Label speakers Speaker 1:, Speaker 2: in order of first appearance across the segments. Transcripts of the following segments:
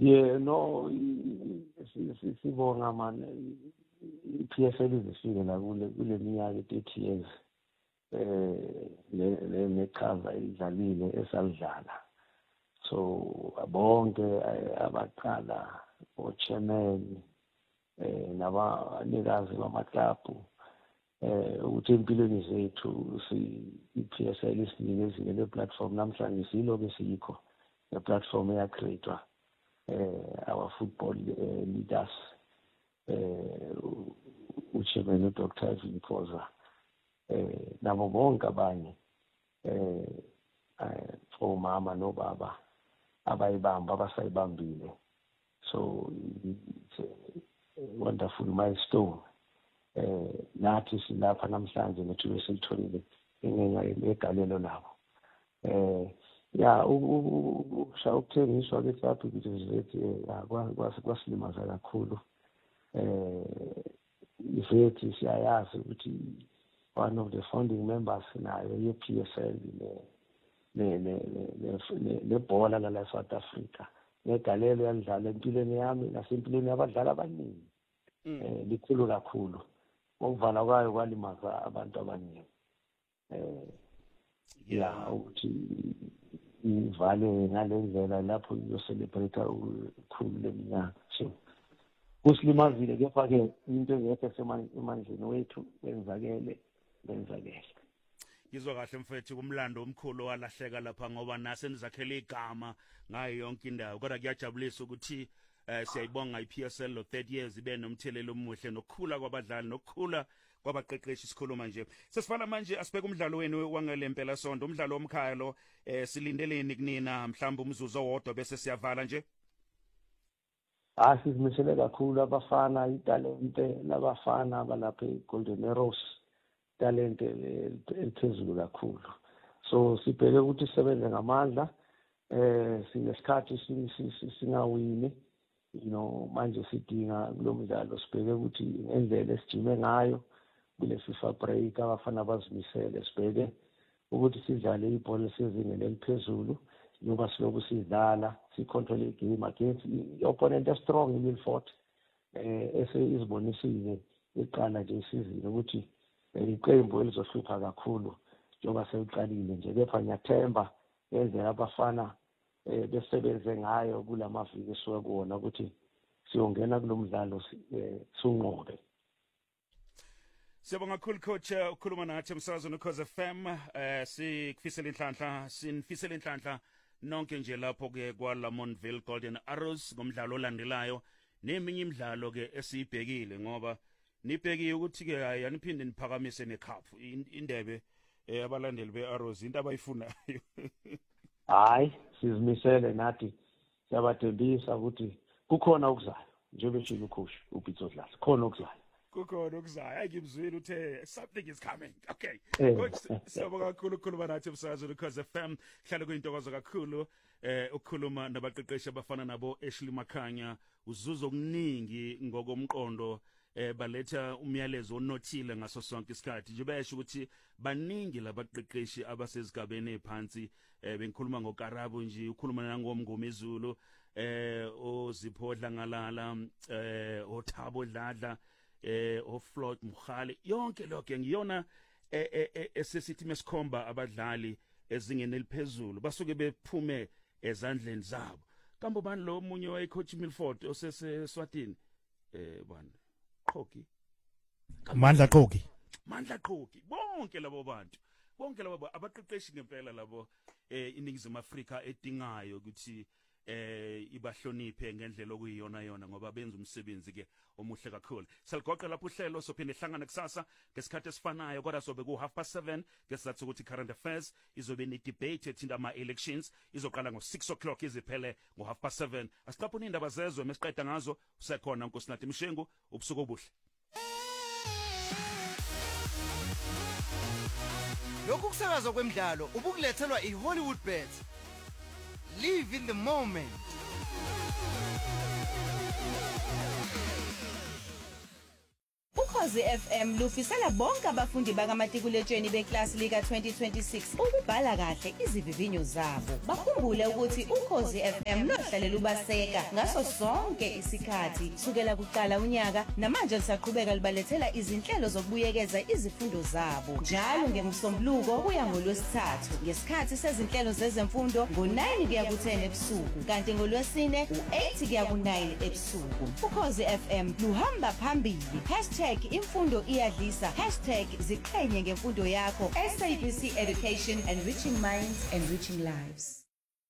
Speaker 1: Yeah, no, sibonga man, i-PSL izifike la kule minyaka 30 years. Nechaza idlalile esalidlala. So bonke abaqala o-chairman nabanikazi bamaklabhu ukuthi empilweni zethu i-PSL isinike ezinye le-platform namhlanje siloku esikho le-platform eyacreatwa our football leaders uchairman uDr. Evan Khoza nabo bonke abanye omama nobaba abayibamba abasayibambile. So it's a wonderful milestone. Nathi silapha namhlanje nethuba esilitholile ngegalelo labo. Ukuthengiswa kwethu ukuthi kwasilimaza kakhulu. Ivethi siyayazi ukuthi one of the founding members nayo ye-PSL nebhola la South Africa negalelo yalidlala empilweni yami nasempilweni yabadlali abaningi likhulu kakhulu. Ukuvala kwayo kwalimaza abantu abaningi. Ukuthi ivale ngalendlela lapho iyocelebrate ukhulu leminyaka. So kusilimazile kepha-ke into engekho esemandleni wethu wenzakele.
Speaker 2: Ngizwa kahle mfethu kumlando omkhulu walahleka lapha ngoba nase nizakhele igama ngayo yonke indawo. Kodwa kuyajabulisa ukuthi siyayibonga i-PSL lo 30 years ibe nomthelelo omuhle nokukhula kwabadlali nokukhula kwabaqeqeshi sikhuluma nje. Sesifana manje asibeka umdlalo wenu wangelempela sonto, umdlalo omkhaya lo silindeleni kunina mhlawumbe umzuzu owodwa bese siyavala nje.
Speaker 1: Sizimisele kakhulu abafana italente labafana abalapha eGolden Arrows talente eliphezulu kakhulu. So sibheke ukuthi sisebenze ngamandla sinesikhathi singawini manje sidinga kulomdlalo sibheke ukuthi indlela esijime ngayo kule FIFA break abafana bazimisele sibheke ukuthi sidlale ibhola sezingeni eliphezulu njengoba siloku sidlala sicontrol igame against i-opponent strong iMilford esizibonisile iqala nje isizini ukuthi iqembu elizohlupha kakhulu njengoba seliqalile nje kepha ngiyathemba ngendlela abafana besebenze ngayo kulamaviki esuka kuwona ukuthi siyongena kulomdlalo siunqobe.
Speaker 2: Siyabonga kakhulu coach ukukhuluma nathi emsakazweni Ukhozi FM. Sikufisela inhlanhla nonke nje lapho ke kwaLamontville Golden Arrows ngomdlalo olandelayo neminye imidlalo ke esiyibhekile ngoba nibhekiye ukuthi ke yaniphinde niphakamise necup indebe abalandeli beArrows into abayifunayo.
Speaker 1: Hayi sizimisele nathi siyabathembisa ukuthi kukhona okuzayo njengoba eshilo ukhosha uPitso Dlala khona okuzayo.
Speaker 2: Kukhona okuzayo ayikimzwile uthe something is coming. Okay. Siyabonga kakhulu ukukhuluma nathi emsakazweni Ukhozi FM. Hlale kuyintokozo kakhulu ukukhuluma nabaqeqeshi abafana nabo Ashley Makhanya uzuzo okuningi ngokomqondo baletha umyalezo onothile ngaso sonke isikhathi nje besho ukuthi baningi labaqeqeshi abasezigabeni eziphansi bengikhuluma ngoKarabo nje ukhuluma nangomngoma ezulu oZiphodla Ngalala oThabo Dladla oFloyd Mukhale yonke lokho ngiyona esesithi mesikhomba abadlali ezingeni eliphezulu basuke bephume ezandleni zabo kambe bani lo munye wayecoach Milford oseseswatini bani Qoki
Speaker 3: Mandla Qoki
Speaker 2: bonke labo abaqeqeshi ngempela labo iningizimu Afrika edingayo ukuthi ibahloniphe ngendlela okuyiyona yona ngoba benza umsebenzi ke omuhle kakhulu. Seligoqa lapho uhlelo sophinde hlangana kusasa ngesikhathi esifanayo kodwa sobe ku 7:30 ngesizathu ukuthi current affairs izobe ne debate ethinta ama elections izoqala ngo6:00 iziphele ngo 7:30. Asiqaphuna indaba zezwe mesiqeda ngazo usekhona uNkosinathi Mshengu ubusuku obuhle.
Speaker 4: Lokhu kusakazwa kwemidlalo ubukulethelwa iHollywood Bets. Live in the moment.
Speaker 5: Ukhozi FM lufisela bonke abafundi bakamatikuletsheni beklasi lika 2026 ukubhala kahle izivivinyo zabo. Bakhumbule ukuthi Ukhozi FM lohlalela ubaseka ngaso sonke isikhathi sukela kuqala unyaka namanje lisaqhubeka libalethela izinhlelo zokubuyekeza izifundo zabo. Njalo ngeMsombuluko kuya ngoLwesithathu ngesikhathi sezinhlelo zezemfundo ngo9 kuya ku10 ebusuku kanti ngoLwesine u8 kuya ku9 ebusuku. Ukhozi FM luhamba phambili. #imfundo iyadlisa #ziqhenye ngemfundo yakho. SABC Education, enriching minds, enriching lives.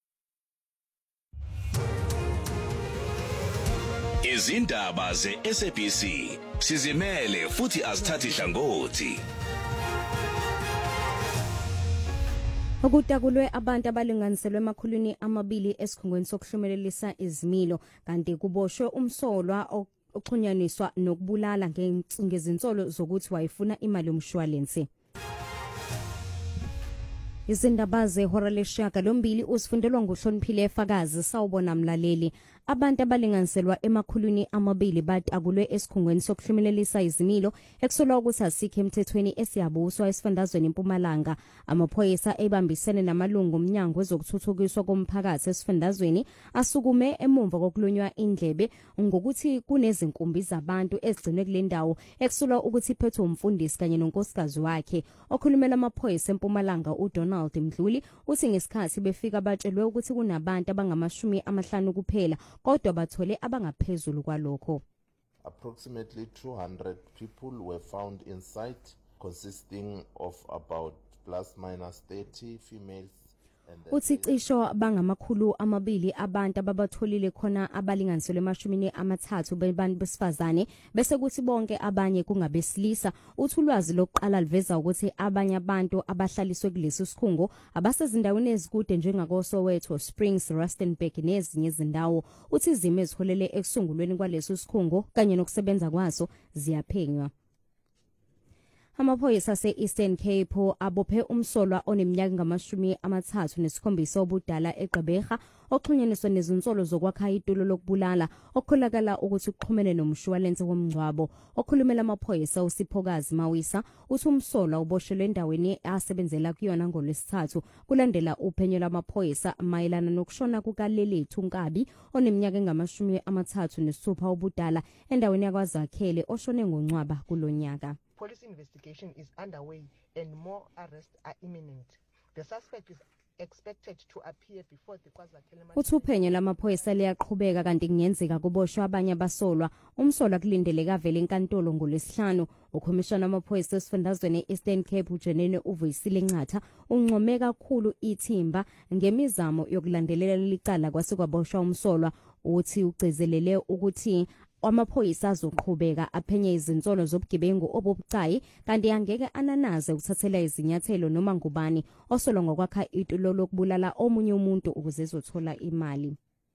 Speaker 6: Izindaba ze-SABC sizimele futhi azithathi hlangothi.
Speaker 7: Okutakulwe abantu abalinganiselwe emakhulwini amabili esikhungweni sokuhlumelelisa izimilo kanti kuboshwe umsolwa oxhunyaniswa nokubulala ngezinsolo zokuthi wayefuna imali yomshwalense. Izindaba zehora lesishiyagalombili usifundelwa nguHloniphile Efakazi sawubona mlaleli. Abantu abalinganiselwa emakhulwini amabili batakulwe esikhungweni sokuhlumelelisa izimilo ekusolwa ukuthi asikho emthethweni esiyabuswa esifundazweni eMpumalanga. Amaphoyisa ebambisene namalungu omnyango wezokuthuthukiswa komphakathi esifundazweni asukume emumva kokulunywa indlebe ngokuthi kunezinkumbi zabantu ezigcinwe kule ndawo ekusolwa ukuthi iphethwe umfundisi kanye nonkosikazi wakhe. Okhulumela amaphoyisa eMpumalanga uDonald Mdluli uthi ngesikhathi befika batshelwe ukuthi kunabantu abangama50 kuphela kodwa bathole abangaphezulu kwalokho.
Speaker 8: Approximately 200 people were found in site consisting of about ±30 females.
Speaker 7: Uthi cisho bangamakhulu amabili abantu ababatholile khona abalinganiselwe ema30 bebantu besifazane bese kuthi bonke abanye kungabesilisa. Uthi ulwazi lokuqala liveza ukuthi abanye abantu abahlaliswe kulesi sikhungo abasezindaweni ezikude njengakoSoweto Springs, Rustenburg nezinye izindawo. Uthi izimo eziholele ekusungulweni kwalesi sikhungo kanye nokusebenza kwaso ziyaphenywa. Amaphoyisa ase-Eastern Cape abophe umsolwa oneminyaka ngama-37 obudala eGqeberha oxhunyaniswa nezinsolo zokwakha itulo lokubulala okholakala ukuthi uxhumene nomshwalense womngcwabo. Okhulumela amaphoyisa uSiphokazi Mawisa uthi umsolwa uboshelwe endaweni asebenzela kuyona ngoLwesithathu kulandela uphenyo lwamaphoyisa mayelana nokushona kukaLelethu Nkabi oneminyaka ngama-36 obudala endaweni yakwaZakhele oshone ngoNcwaba kulonyaka.
Speaker 9: Police investigation is underway and more arrests are imminent. The suspect is expected to appear before the KwaZakhele.
Speaker 7: Uthuphenyo lamaphoyisa liyaqhubeka kanti kungenzeka kuboshwa abanye abasolwa. Umsolwa kulindeleka vele enkantolo ngoLwesihlanu. Ukhomishana wamaphoyisa esifundazweni eSeastern Cape uJenene Uvuyisile Ncatha unqome kakhulu ithimba ngemizamo yokulandelela licala kwasekwaboshwa umsolwa. Uthi ugcizelele ukuthi amaphoyisa azoqhubeka aphenye izinsolo zobugebengu obubucayi kanti angeke ananaze ukuthathela izinyathelo noma ngubani osolwa ngokwakha itulo lokubulala omunye umuntu ukuze ezothola imali.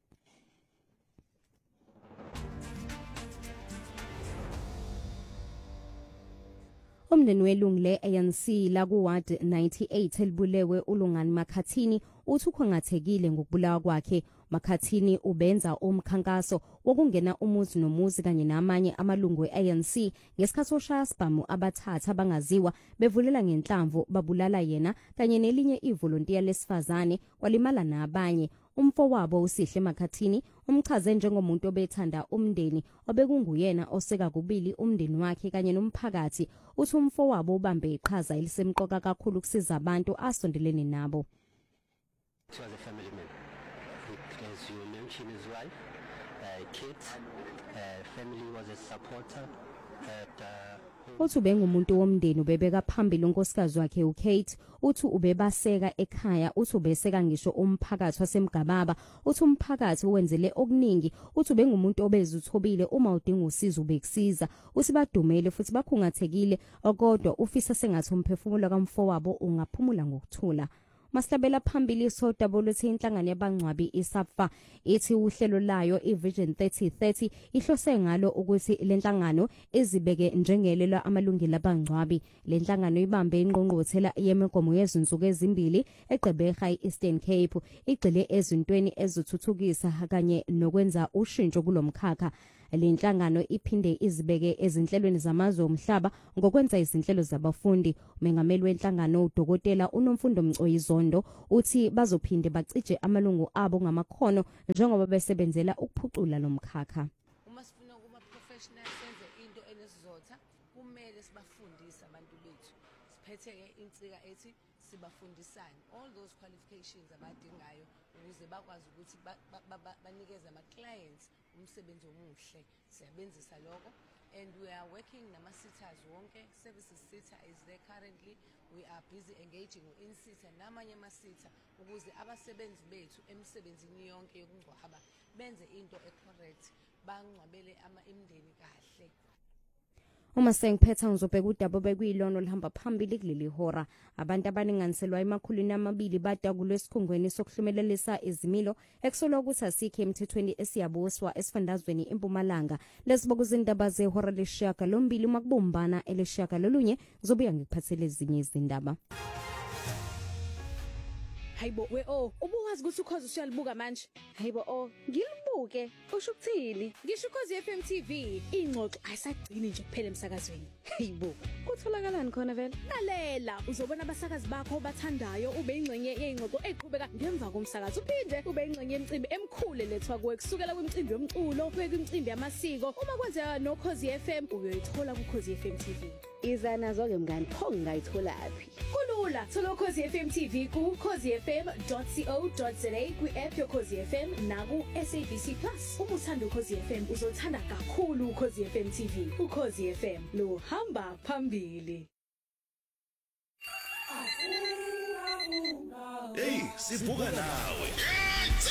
Speaker 7: Umndeni welungu le-ANC la kuward 98 elibulewe uLungani Makhathini uthi ukhongathekile ngokubulawa kwakhe. Makhathini ubenza umkhankaso wokungena umuzi nomuzi kanye namanye amalungu e-ANC ngesikhathi oshaya sibhamu abathatha abangaziwa bevulela ngenhlamvu babulala yena kanye nelinye ivolontiya lesifazane walimala nabanye. Umfowabo uSihle Makhathini umchaze njengomuntu obethanda umndeni obekunguyena oseka kubili umndeni wakhe kanye nomphakathi. Uthi umfowabo ubambe iqhaza elisemqoka kakhulu kusiza abantu asondelene nabo.
Speaker 10: It was a family man. As you mentioned, his wife, kids, family was a supporter.
Speaker 7: Uthi ubengumuntu womndeni ubebeka phambili unkosikazi wakhe uKate. Uthi ubebaseka ekhaya. Uthi ubeseka ngisho umphakathi waseMgababa. Uthi umphakathi wenzele okuningi. Uthi ubengumuntu obezuthobile uma udinga usizo ubekusiza. Uthi badumele futhi bakhungathekile kodwa ufisa sengathi umphefumulo kamfowabo ungaphumula ngokuthula. Maslabela phambili isodabo lethi inhlangano yabangcwabi iSAPFA ithi uhlelo layo iVision 3030 ihlose ngalo ukuthi lenhlangano ezibeke njengelela amalungelo abangcwabi. Lenhlangano ibambe ingqongqothela yemigomo yezinsuku ezimbili eGqeberha eEastern Cape igxile ezintweni ezithuthukisa kanye nokwenza ushintsho kulomkhakha. lenhlangano iphinde izibeke ezinhlelweni zamazwe omhlaba ngokwenza izinhlelo zabafundi. Umengameli wenhlangano uDokotela uNomfundo Mcoyizondo uthi bazophinde bacije amalungu abo ngamakhono njengoba besebenzela ukuphucula lomkhakha.
Speaker 11: Uma sifuna ukuba professional senze into enesizotha kumele sibafundise abantu bethu. Siphethe insika ethi sibafundisane all those qualifications abadingayo ukuze bakwazi ukuthi banikeze ama clients umsebenzi omuhle. Siyabenzisa lokho and we are working nama-sitters wonke. Services sitter is there currently. We are busy engaging in-sitter namanye ama-sitter ukuze abasebenzi bethu emsebenzini yonke yokungcwaba benze into ecorrect, bangcwabele imindeni kahle.
Speaker 7: Uma sengiphetha ngizobheka udaba bekuyilona olihamba phambili kuleli hora. Abantu abaninganiselwa emakhulwini amabili bada kulesikhungweni sokuhlumelelisa izimilo ekusolwa ukuthi asikho emthethweni esiyabuswa esifundazweni eMpumalanga. Lesiboku izindaba zehora leshaka lombili makubumbana eleshaka lolunye ngizobuya ngikuphathele ezinye izindaba.
Speaker 12: Hayibo ubuwazi ukuthi ukhozi usiyalibuka manje. Hayibo ngilibuke usho ukuthini? Ngisho ukhozi FM TV ingxoxo ayisagcini nje kuphela emsakazweni. Hayibo kutholakalani khona vele? Lalela uzobona abasakazi bakho bathandayo ube ingcenye yeingxoxo eqhubeka ngemva komsakazo uphinde ube ingcenye yemicimbi emkhulu lethwa kuwe kusukela kwimicimbi yomculo kuye kwimicimbi yamasiko. Uma kwenzeka nokhozi FM uyoyithola kukhozi FM TV.
Speaker 13: Iza nazo ke mngani pho ngayitholaphi?
Speaker 12: Kulula thola ukhozi FM TV ku khozifm.co.za kwi-app yokhozi FM naku SABC Plus. Uma uthanda ukhozi FM uzothanda kakhulu ukhozi FM TV. Ukhozi FM lo hamba phambili.
Speaker 6: Hey, sivuka nawe.